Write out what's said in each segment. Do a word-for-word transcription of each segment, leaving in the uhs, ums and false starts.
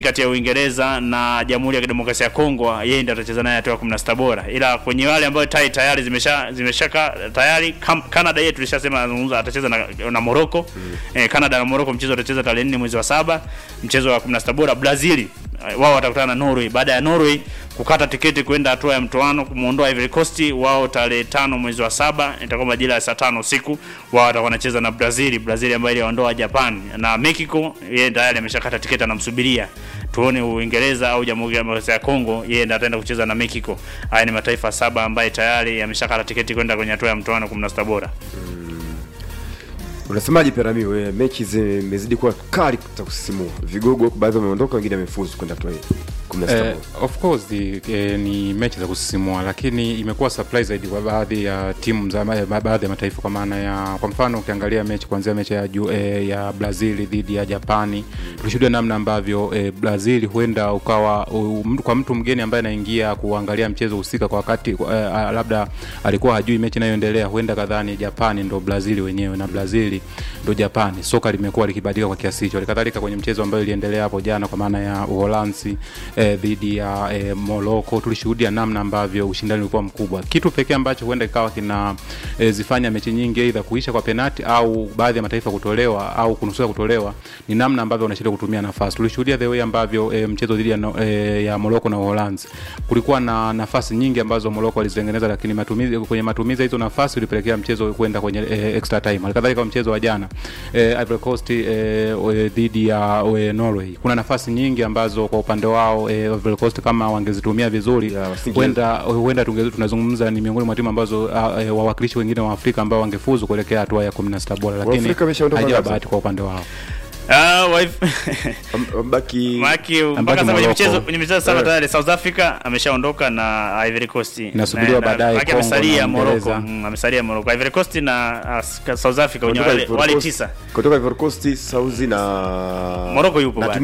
kati ya Uingereza na Jamhuri ya Kidemokrasia ya Kongo, yeye ndiye atacheza naye hatua kumi na sita bora. Ila kwenye wale ambao tayari zimesha zimeshaka tayari Canada yeye tulishasema anazungumza atacheza na, na Morocco. Mm. Eh, Canada na Morocco mchezo utacheza tarehe nne mwezi wa saba, mchezo wa kumi na sita bora. Brazil wao watakutana na Norway. Baada ya Norway kukata tiketi kwenda hatua ya mtoano kumuondoa Ivory Coast, wao tarehe tano mwezi wa saba itakuwa majira ya saa tano usiku, wao watakuwa wanacheza na Brazil. Brazil ambayo iliondoa Japan na Mexico, yeye tayari ameshakata tiketi anamsubiria. Tuone Uingereza au Jamhuri ya Kidemokrasia ya Kongo, yeye ndiye ataenda kucheza na Mexico. Haya ni mataifa saba ambaye tayari yameshakata tiketi kwenda kwenye hatua ya mtoano kumi na sita bora. Mm. Unasemaje Perami, wewe mechi zimezidi kuwa kali za kusisimua. Vigogo baadhi wameondoka, wengine wamefuzu kwenda hatua hii. Eh, of course the, eh, ni mechi za kusisimua, lakini imekuwa surprise zaidi kwa baadhi ya timu za baadhi ya mataifa, kwa maana ya kwa mfano ukiangalia mechi kuanzia mechi ya eh, ya Brazil dhidi ya Japani, mm. tulishuhudia namna ambavyo eh, Brazil huenda ukawa um, kwa mtu mgeni ambaye anaingia kuangalia mchezo husika kwa wakati eh, labda alikuwa hajui mechi inayoendelea, huenda kadhani Japani ndo Brazil wenyewe na Brazil ndo Japani. Soka limekuwa likibadilika kwa kiasi hicho. Kadhalika kwenye mchezo ambao iliendelea hapo jana kwa maana ya Uholanzi eh, dhidi ya eh, Morocco, tulishuhudia namna ambavyo ushindani ulikuwa mkubwa. Kitu pekee ambacho huenda ikawa kina eh, zifanya mechi nyingi aidha kuisha kwa penalti au baadhi ya mataifa kutolewa au kunusurika kutolewa ni namna ambavyo wanashindwa kutumia nafasi. Tulishuhudia the way ambavyo eh, mchezo dhidi ya, eh, ya Morocco na Uholanzi, kulikuwa na nafasi nyingi ambazo Morocco walizitengeneza, lakini matumizi kwenye matumizi hizo nafasi ulipelekea mchezo kwenda kwenye eh, extra time. Halikadhalika mchezo wa jana eh, Ivory Coast eh, dhidi ya eh, Norway, kuna nafasi nyingi ambazo kwa upande wao eh, Ivory Coast kama wangezitumia vizuri, huenda huenda tunazungumza ni miongoni mwa timu ambazo uh, wawakilishi wengine wa Afrika ambao wangefuzu kuelekea hatua ya kumi na sita bora, lakini haijawa bahati kwa upande wao. Ah, uh, wife mbaki mbaki mpaka sasa mchezo kwenye mchezo saba tayari South Africa ameshaondoka na Ivory Coast. Nasubiriwa baadaye Kongo, amesalia Morocco, amesalia Morocco. Ivory Coast na uh, South Africa wenye wale, wale tisa. Kutoka Ivory Coast, Saudi na Morocco yupo bado.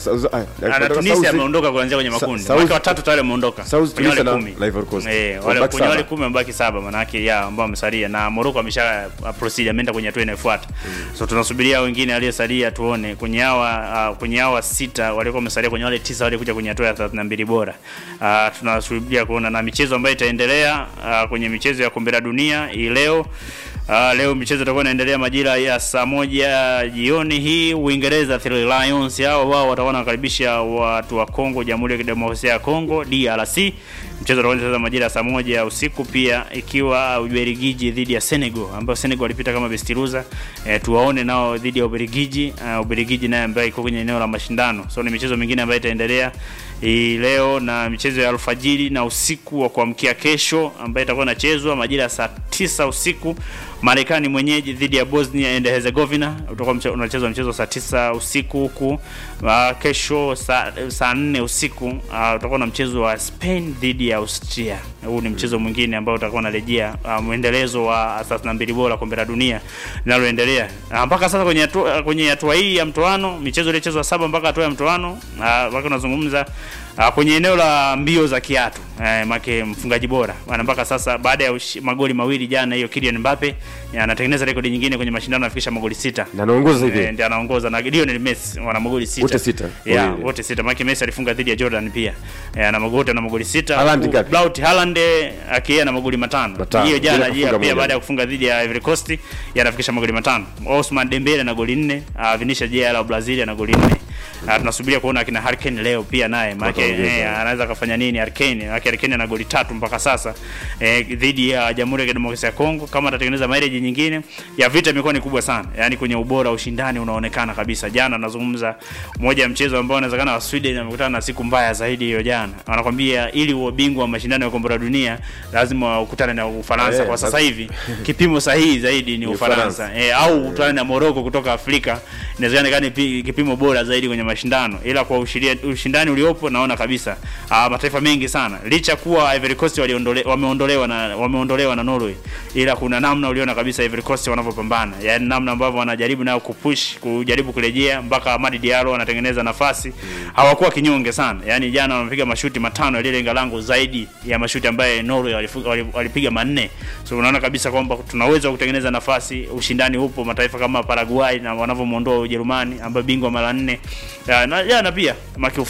Na Tunisia ameondoka kuanzia kwenye makundi. Watu watatu tayari wameondoka. Saudi na Ivory Coast. Eh, wale kwenye wale kumi wamebaki saba, maana yake ya ambao wamesalia, na Morocco amesha proceed ameenda kwenye hatua inayofuata. So tunasubiria wengine aliyesalia tuone kwenye hawa uh, kwenye hawa sita walikuwa wamesalia kwenye wale tisa wale kuja kwenye hatua ya thelathini na mbili bora. Uh, tunasubiria kuona na michezo ambayo itaendelea uh, kwenye michezo ya kombe la dunia hii leo. Uh, leo michezo itakuwa inaendelea majira ya saa moja jioni hii. Uingereza Three Lions hao wao watakuwa wanakaribisha watu wa Kongo, Jamhuri ya Kidemokrasia ya Kongo D R C. Mchezo utaanza majira ya saa moja usiku, pia ikiwa Ubelgiji dhidi ya Senegal, ambao Senegal walipita kama best loser. E, tuwaone nao dhidi ya Ubelgiji, uh, Ubelgiji naye ambaye iko kwenye eneo la mashindano. So ni michezo mingine ambayo itaendelea hii leo, na michezo ya alfajiri na usiku wa kuamkia kesho ambayo itakuwa inachezwa majira ya saa tisa usiku. Marekani mwenyeji dhidi ya Bosnia and Herzegovina utakuwa unachezwa mchezo saa tisa usiku huku. Uh, kesho saa saa nne usiku uh, utakuwa na mchezo wa Spain dhidi ya Austria. Huu ni mchezo mwingine ambao utakuwa unarejea uh, muendelezo wa thelathini na mbili bora kombe la dunia linaloendelea. Uh, mpaka sasa kwenye hatua kwenye hatua hii ya mtoano, michezo ilichezwa saba mpaka hatua ya mtoano. Uh, wako nazungumza uh, kwenye eneo la mbio za kiatu, uh, make mfungaji bora. Maana mpaka sasa baada ya ushi, magoli mawili jana, hiyo Kylian Mbappe anatengeneza rekodi nyingine kwenye mashindano, anafikisha magoli sita. Na anaongoza hivi. E, ndio anaongoza na Lionel Messi wana magoli sita. Wote sita. Yeah, wote sita. Maki Messi alifunga dhidi ya Jordan pia. E, ana magoli na magoli sita. Braut Haaland akiwa na magoli matano. Hiyo jana pia pia baada ya kufunga dhidi ya Ivory Coast yanafikisha magoli matano. Ousmane Dembele na goli nne, uh, Vinicius Junior wa Brazil na goli nne. Uh, tunasubiria kuona akina Harry Kane leo pia naye maana eh, anaweza kufanya nini Harry Kane. Harry Kane ana goli tatu mpaka sasa eh, dhidi ya Jamhuri ya Kidemokrasia ya Kongo. Kama atatengeneza mileage nyingine ya vita imekuwa ni kubwa sana. Yaani kwenye ubora ushindani unaonekana kabisa. Jana nazungumza moja ya mchezo ambao inawezekana wa Sweden amekutana na siku mbaya zaidi hiyo jana. Wanakuambia ili uwe bingwa wa mashindano ya kombe la dunia lazima ukutane na Ufaransa. Yeah, kwa sasa hivi kipimo sahihi zaidi ni Ufaransa. Eh, au ukutane na Morocco kutoka Afrika. Inawezekana kipimo bora zaidi kwenye mashindano, ila kwa ushindani uliopo naona kabisa uh, mataifa mengi sana, licha kuwa Ivory Coast waliondolewa wameondolewa na wameondolewa na Norway, ila kuna namna uliona kabisa Ivory Coast wanavyopambana, yaani namna ambavyo wanajaribu nao kupush kujaribu kurejea mpaka Amadi Diallo anatengeneza nafasi. Mm. Hawakuwa kinyonge sana, yaani jana wamepiga mashuti matano yaliyolenga lango zaidi ya mashuti ambaye Norway walipiga manne. So unaona kabisa kwamba tunaweza kutengeneza nafasi, ushindani upo. Mataifa kama Paraguay na wanavyomuondoa Ujerumani ambaye bingwa mara nne Ya, na jana pia maki